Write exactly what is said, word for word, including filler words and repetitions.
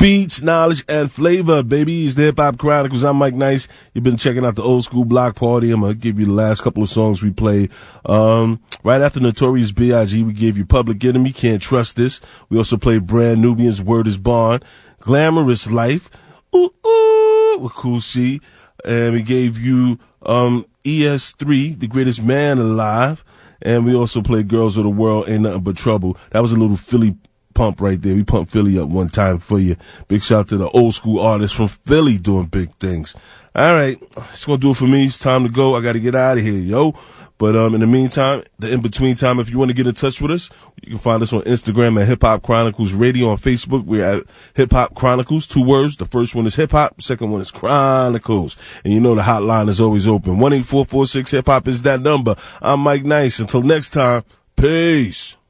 beats, knowledge, and flavor, baby. It's the Hip Hop Chronicles. I'm Mike Nice. You've been checking out the Old School Block Party. I'm going to give you the last couple of songs we played. Um, right after Notorious B I G, we gave you Public Enemy, Can't Trust This. We also played Brand Nubian's Word is Bond, Glamorous Life, Ooh, Ooh, with Cool C. And we gave you um, E S three, The Greatest Man Alive. And we also played Girls of the World, Ain't Nothing But Trouble. That was a little Philly pump right there. We pumped Philly up one time for you. Big shout out to the old school artists from Philly doing big things. All right. It's going to do it for me. It's time to go. I got to get out of here, yo. But um, in the meantime, the in-between time, if you want to get in touch with us, you can find us on Instagram at Hip Hop Chronicles Radio. On Facebook, we're at Hip Hop Chronicles, two words. The first one is Hip Hop, the second one is Chronicles. And you know the hotline is always open. one eight four four six hip hop is that number. I'm Mike Nice. Until next time, peace.